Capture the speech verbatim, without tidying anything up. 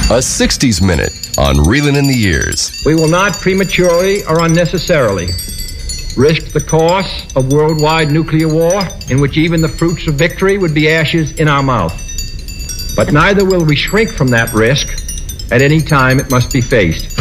A sixties Minute on Reelin' in the Years. We will not prematurely or unnecessarily risk the cost of worldwide nuclear war, in which even the fruits of victory would be ashes in our mouth. But neither will we shrink from that risk at any time it must be faced.